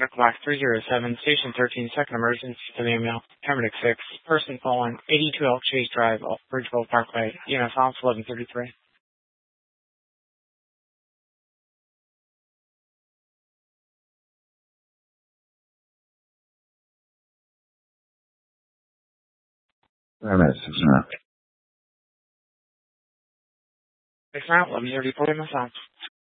Black 307, Station 13, second emergency to the email. Paramedic 6, person fallen, 82 Elk Chase Drive, off Bridgeville Parkway, EMS Ops 1133. Paramedic 6 now. 6 now, 1134, EMS Ops.